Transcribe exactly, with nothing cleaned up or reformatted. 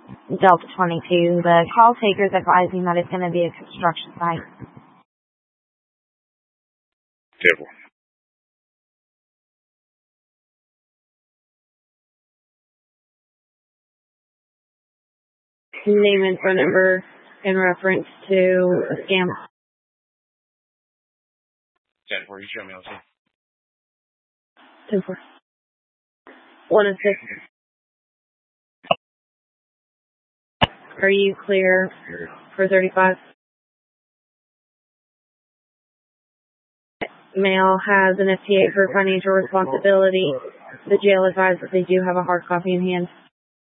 Delta twenty-two. The call taker is advising that it's going to be a construction site. Table. Name and phone number in reference to a scam. ten four, you show me, I'll see. ten four. one oh six. Are you clear for thirty-five? Male has an F T A for financial responsibility. The jail advised that they do have a hard copy in hand.